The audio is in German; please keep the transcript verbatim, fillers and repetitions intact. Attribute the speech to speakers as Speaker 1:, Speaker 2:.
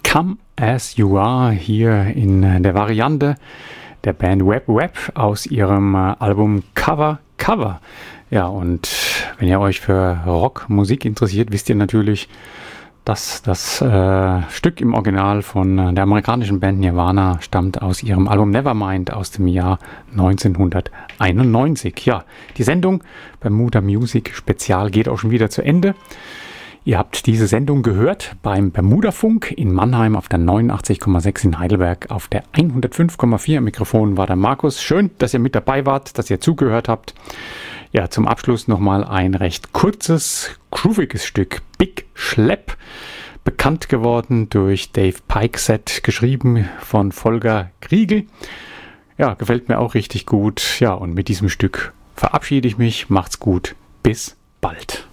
Speaker 1: Come As You Are hier in der Variante der Band Web Web aus ihrem Album Cover Cover. Ja, und wenn ihr euch für Rockmusik interessiert, wisst ihr natürlich, dass das äh, Stück im Original von der amerikanischen Band Nirvana stammt aus ihrem Album Nevermind aus dem Jahr neunzehnhunderteinundneunzig. Ja, die Sendung Bermuda Music Spezial geht auch schon wieder zu Ende. Ihr habt diese Sendung gehört beim Bermuda-Funk in Mannheim auf der neunundachtzig Komma sechs in Heidelberg, auf der hundertfünf Komma vier. Im Mikrofon war der Markus. Schön, dass ihr mit dabei wart, dass ihr zugehört habt. Ja, zum Abschluss nochmal ein recht kurzes, grooviges Stück. Big Schlepp, bekannt geworden durch Dave Peikset, geschrieben von Volker Kriegel. Ja, gefällt mir auch richtig gut. Ja, und mit diesem Stück verabschiede ich mich. Macht's gut. Bis bald.